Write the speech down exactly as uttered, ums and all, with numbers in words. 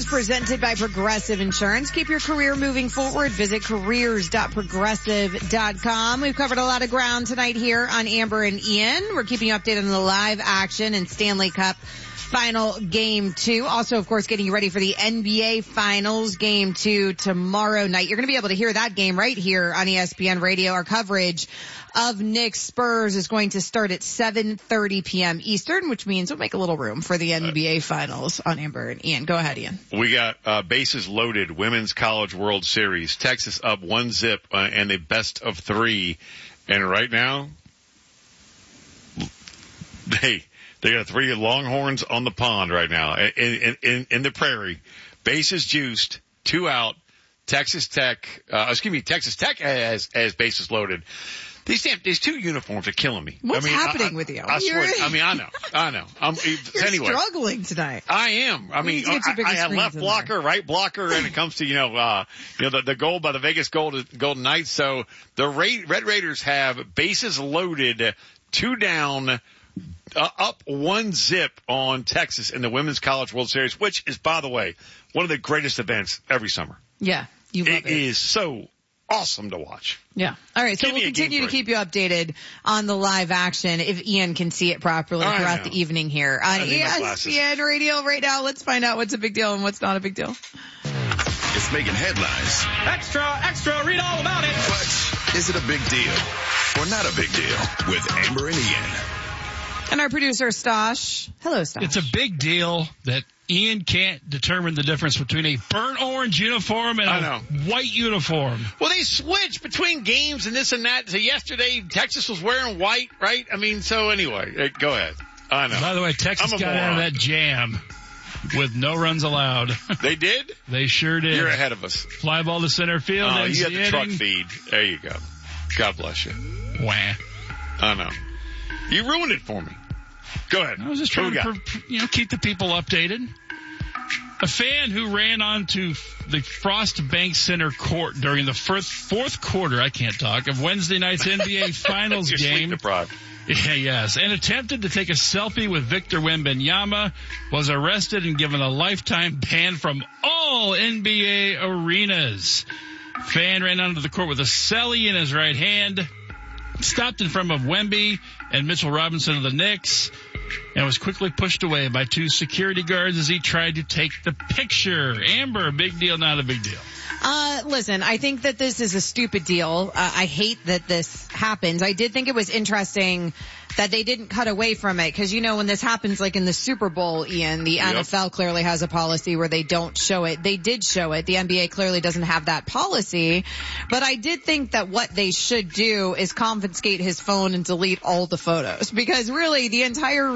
presented by Progressive Insurance. Keep your career moving forward. Visit careers dot progressive dot com. We've covered a lot of ground tonight here on Amber and Ian. We're keeping you updated on the live action and Stanley Cup Final Game two. Also, of course, getting you ready for the N B A Finals Game two tomorrow night. You're going to be able to hear that game right here on E S P N Radio. Our coverage of Knicks Spurs is going to start at seven thirty p.m. Eastern, which means we'll make a little room for the N B A Finals on Amber and Ian. Go ahead, Ian. We got uh, bases loaded, Women's College World Series. Texas up one zip uh, and a best of three. And right now, they... They got three Longhorns on the pond right now in, in, in, in the prairie. Bases juiced, two out. Texas Tech, uh, excuse me, Texas Tech has, has bases loaded. These damn, these two uniforms are killing me. What's I mean, happening I, with you? I swear, I mean, I know, I know. I'm, You're anyway, struggling tonight. I am. I mean, I, I have left blocker, there. right blocker, and it comes to, you know, uh, you know, the, the goal by the Vegas Golden, Golden Knights. So the Ra- Red Raiders have bases loaded, two down, Uh, up one zip on Texas in the Women's College World Series, which is, by the way, one of the greatest events every summer. Yeah, you love it. It is so awesome to watch. Yeah. All right, so Give we'll continue to keep you updated on the live action if Ian can see it properly I throughout know. the evening here on E S P N Radio right now. Let's find out what's a big deal and what's not a big deal. It's making headlines. Extra, extra, read all about it. But is it a big deal or not a big deal with Amber and Ian? And our producer, Stosh. Hello, Stosh. It's a big deal that Ian can't determine the difference between a burnt orange uniform and I a know. white uniform. Well, they switch between games and this and that. So yesterday, Texas was wearing white, right? I mean, so anyway, go ahead. I know. By the way, Texas got out of that jam with no runs allowed. They did? They sure did. You're ahead of us. Fly ball to center field. Oh, you have the inning. truck feed. There you go. God bless you. Wah. I know. You ruined it for me. Go ahead. I was just trying to, per, you know, keep the people updated. A fan who ran onto the Frost Bank Center court during the first, fourth quarter, I can't talk, of Wednesday night's N B A Finals You're game. sleep deprived. Yeah, yes, and attempted to take a selfie with Victor Wembanyama, was arrested and given a lifetime ban from all N B A arenas. Fan ran onto the court with a celly in his right hand, stopped in front of Wemby and Mitchell Robinson of the Knicks, and was quickly pushed away by two security guards as he tried to take the picture. Amber, big deal, not a big deal? Uh, listen, I think that this is a stupid deal. Uh, I hate that this happens. I did think it was interesting that they didn't cut away from it, because, you know, when this happens, like in the Super Bowl, Ian, the yep. N F L clearly has a policy where they don't show it. They did show it. The N B A clearly doesn't have that policy. But I did think that what they should do is confiscate his phone and delete all the photos, because really the entire